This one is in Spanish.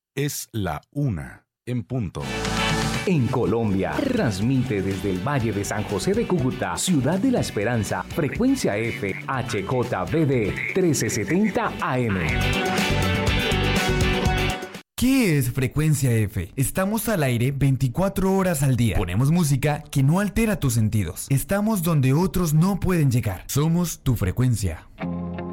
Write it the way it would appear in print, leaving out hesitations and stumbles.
Es la 1:00 En Colombia, transmite desde el Valle de San José de Cúcuta, Ciudad de la Esperanza, frecuencia F, HJBD 1370 AM. ¿Qué es Frecuencia F? Estamos al aire 24 horas al día. Ponemos música que no altera tus sentidos. Estamos donde otros no pueden llegar. Somos tu frecuencia.